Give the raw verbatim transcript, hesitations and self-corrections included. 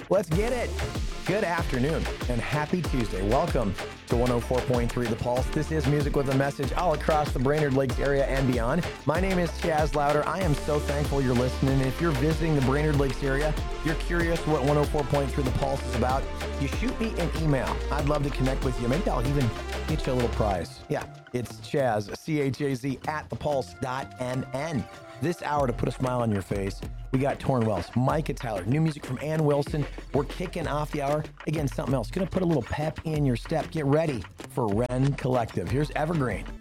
Let's get it. Good afternoon and happy Tuesday. Welcome to one oh four point three The Pulse. This is music with a message all across the Brainerd Lakes area and beyond. My name is Chaz Louder. I am so thankful you're listening. If you're visiting the Brainerd Lakes area, you're curious what one oh four point three The Pulse is about, you shoot me an email. I'd love to connect with you. Maybe I'll even get you a little prize. Yeah, it's Chaz, C H A Z, at thepulse dot N N. This hour to put a smile on your face, we got Torn Wells, Micah Tyler, new music from Ann Wilson. We're kicking off the hour. Again, something else. Going to put a little pep in your step. Get ready for Ren Collective. Here's Evergreen.